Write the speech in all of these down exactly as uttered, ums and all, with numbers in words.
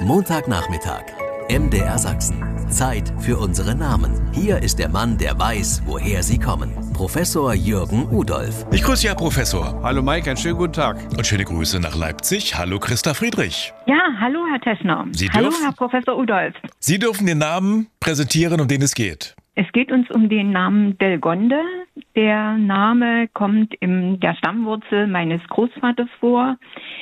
Montagnachmittag. M D R Sachsen. Zeit für unsere Namen. Hier ist der Mann, der weiß, woher sie kommen. Professor Jürgen Udolph. Ich grüße ja, Professor. Hallo Mike, einen schönen guten Tag. Und schöne Grüße nach Leipzig. Hallo Christa Friedrich. Ja, hallo Herr Teschner. Sie hallo dürfen, Herr Professor Udolph. Sie dürfen den Namen präsentieren, um den es geht. Es geht uns um den Namen Delgonde. Der Name kommt in der Stammwurzel meines Großvaters vor.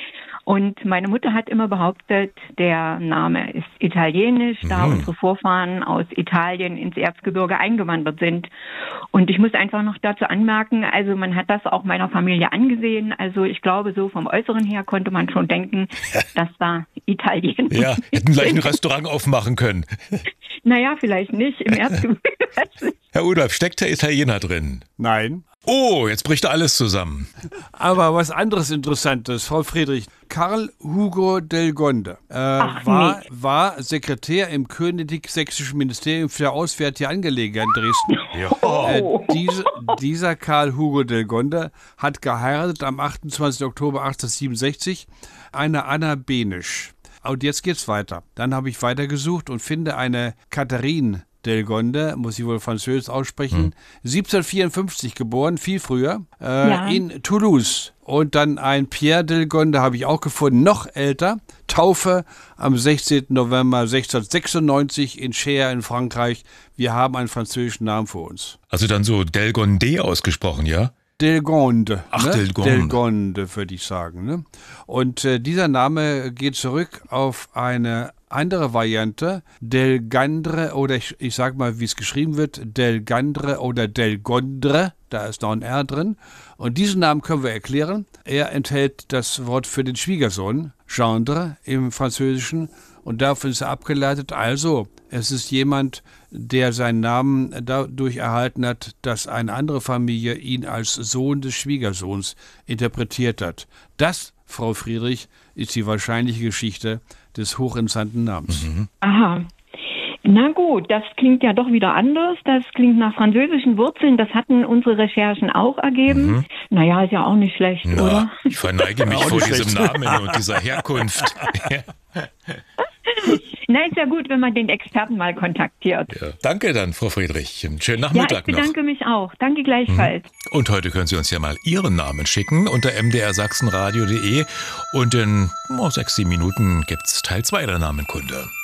Und meine Mutter hat immer behauptet, der Name ist italienisch, mhm. da unsere Vorfahren aus Italien ins Erzgebirge eingewandert sind. Und ich muss einfach noch dazu anmerken, also man hat das auch meiner Familie angesehen. Also ich glaube, so vom Äußeren her konnte man schon denken, dass da Italiener Ja, hätten gleich ein Restaurant aufmachen können. Naja, vielleicht nicht im Erzgebirge. Herr Udolph, steckt der Italiener drin? Nein. Oh, jetzt bricht alles zusammen. Aber was anderes Interessantes, Frau Friedrich. Karl Hugo Delgonde äh, Ach, war, nee. war Sekretär im Königlich-Sächsischen Ministerium für Auswärtige Angelegenheiten in Dresden. Ja. Äh, diese, dieser Karl Hugo Delgonde hat geheiratet am achtundzwanzigsten Oktober achtzehnhundertsiebenundsechzig eine Anna Benisch. Und jetzt geht's weiter. Dann habe ich weitergesucht und finde eine Katharine Delgonde, muss ich wohl französisch aussprechen, hm. siebzehnhundertvierundfünfzig geboren, viel früher, äh, ja. in Toulouse. Und dann ein Pierre Delgonde habe ich auch gefunden, noch älter, Taufe am sechzehnten November sechzehnhundertsechsundneunzig in Cher in Frankreich. Wir haben einen französischen Namen für uns. Also dann so Delgonde ausgesprochen, ja? Delgonde. Ach, ne? Delgonde. Delgonde, würde ich sagen. Ne? Und äh, dieser Name geht zurück auf eine andere Variante, Delgandre, oder ich, ich sage mal, wie es geschrieben wird, Delgandre oder Delgondre, da ist noch ein R drin. Und diesen Namen können wir erklären. Er enthält das Wort für den Schwiegersohn, Gendre im Französischen, und davon ist er abgeleitet. Also, es ist jemand, der seinen Namen dadurch erhalten hat, dass eine andere Familie ihn als Sohn des Schwiegersohns interpretiert hat. Das, Frau Friedrich, ist die wahrscheinliche Geschichte des hochinteressanten Namens. Mhm. Aha. Na gut, das klingt ja doch wieder anders. Das klingt nach französischen Wurzeln. Das hatten unsere Recherchen auch ergeben. Mhm. Naja, ist ja auch nicht schlecht, Na, oder? Ich verneige mich Auch vor nicht diesem schlecht. Namen und dieser Herkunft. Na, ist ja gut, wenn man den Experten mal kontaktiert. Ja. Danke dann, Frau Friedrich. Einen schönen Ja, Nachmittag ich bedanke noch. mich auch. Danke gleichfalls. Mhm. Und heute können Sie uns ja mal Ihren Namen schicken unter m d r sachsen radio punkt d e und in oh, sechs, sieben Minuten gibt's Teil zwei der Namenkunde.